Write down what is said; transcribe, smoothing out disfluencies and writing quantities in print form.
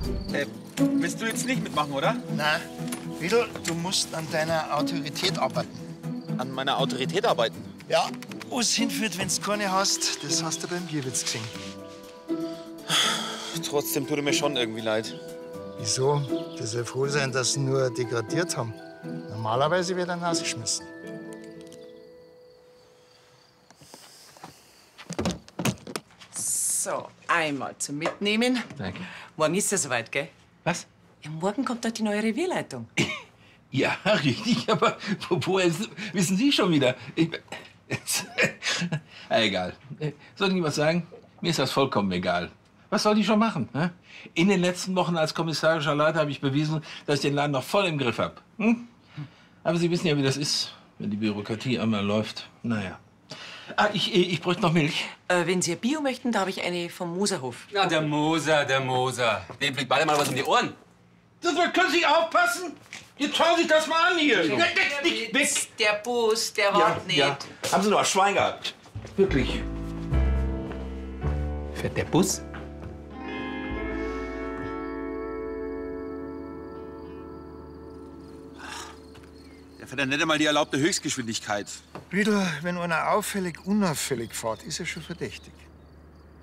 Willst du jetzt nicht mitmachen, oder? Nein. Widl, du musst an deiner Autorität arbeiten. An meiner Autorität arbeiten? Ja. Wo es hinführt, wenn du keine hast, das hast du beim Bierwitz gesehen. Trotzdem tut er mir schon irgendwie leid. Wieso? Du soll froh sein, dass sie nur degradiert haben. Normalerweise wird er rausgeschmissen. So, einmal zum Mitnehmen. Danke. Morgen ist es soweit, gell? Was? Ja, morgen kommt doch die neue Revierleitung. Ja, richtig, aber woher wissen Sie schon wieder? Egal. Soll ich was sagen? Mir ist das vollkommen egal. Was soll die schon machen? Hä? In den letzten Wochen als kommissarischer Leiter habe ich bewiesen, dass ich den Laden noch voll im Griff habe. Hm? Aber Sie wissen ja, wie das ist, wenn die Bürokratie einmal läuft. Naja. Ah, ich bräuchte noch Milch. Wenn Sie ein Bio möchten, da habe ich eine vom Moserhof. Na, der Moser, der Moser. Dem fliegt beide mal was um die Ohren. Das können Sie aufpassen? Jetzt schauen Sie sich das mal an hier. Nicht weg. Der Bus, der wartet nicht. Ja. Haben Sie noch ein Schwein gehabt? Wirklich. Fährt der Bus? Der fährt ja nicht einmal die erlaubte Höchstgeschwindigkeit. Widl, wenn einer auffällig unauffällig fährt, ist er schon verdächtig.